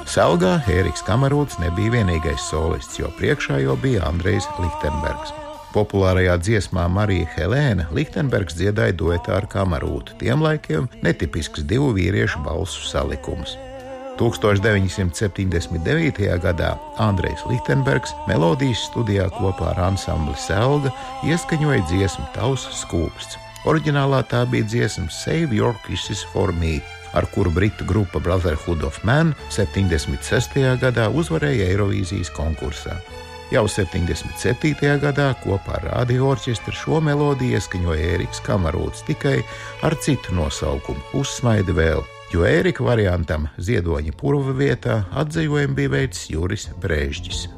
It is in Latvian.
Selgā Ēriks Kamarūts nebija vienīgais solists, jo priekšā jau bija Andrejs Lichtenbergs. Populārajā dziesmā Marija Helēna Lichtenbergs dziedāja duetā ar Kamarūtu, tiem laikiem netipisks divu vīriešu balsu salikums. 1979. gadā Andrejs Lichtenbergs melodijas studijā kopā ar ansambli Selga ieskaņoja dziesmu Tavs skūpsts. Oriģinālā tā bija dziesma Save Your Kisses for Me, ar kuru britu grupa Brotherhood of Man 76. gadā uzvarēja Eirovīzijas konkursā. Jau 77. gadā kopā ar radioorķestru šo melodiju ieskaņoja Ēriks Kamarūts, tikai ar citu nosaukumu – Uzsmaidi vēl, jo Ērika variantam Ziedoņa purva vietā atdzejojumu bija veicis Juris Brēžģis.